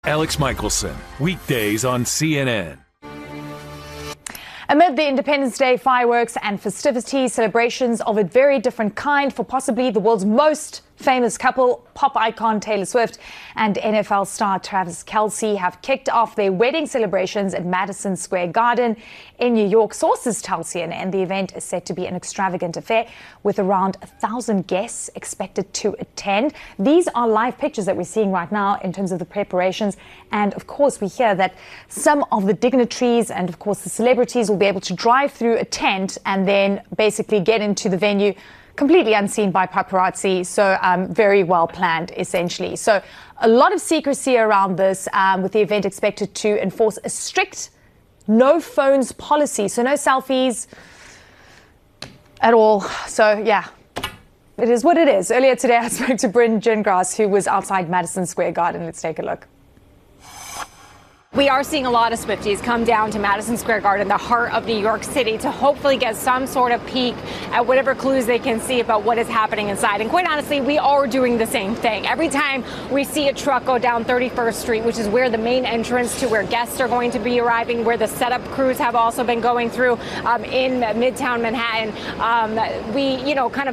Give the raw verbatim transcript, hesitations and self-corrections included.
Alex Michelson, weekdays on C N N. Amid the Independence Day fireworks and festivities, celebrations of a very different kind for possibly the world's most famous couple, pop icon Taylor Swift and N F L star Travis Kelce have kicked off their wedding celebrations at Madison Square Garden in New York. Sources tell C N N the event is set to be an extravagant affair with around a thousand guests expected to attend. These are live pictures that we're seeing right now in terms of the preparations. And of course, we hear that some of the dignitaries and of course the celebrities will be able to drive through a tent and then basically get into the venue completely unseen by paparazzi, so um, very well planned, essentially. So a lot of secrecy around this, um, with the event expected to enforce a strict no phones policy, so no selfies at all. So, yeah, it is what it is. Earlier today, I spoke to Bryn Gingras, who was outside Madison Square Garden. Let's take a look. We are seeing a lot of Swifties come down to Madison Square Garden, the heart of New York City, to hopefully get some sort of peek at whatever clues they can see about what is happening inside. And quite honestly, we are doing the same thing. Every time we see a truck go down thirty-first Street, which is where the main entrance to where guests are going to be arriving, where the setup crews have also been going through um, in Midtown Manhattan, um, we, you know, kind of